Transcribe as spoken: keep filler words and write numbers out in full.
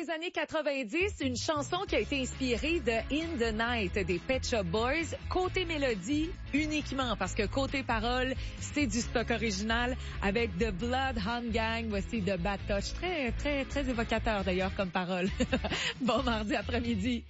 des années quatre-vingt-dix, une chanson qui a été inspirée de In the Night des Pet Shop Boys. Côté mélodie, uniquement, parce que côté parole, c'est du stock original avec The Bloodhound Gang. Voici The Bad Touch. Très, très, très évocateur d'ailleurs comme parole. Bon mardi après-midi.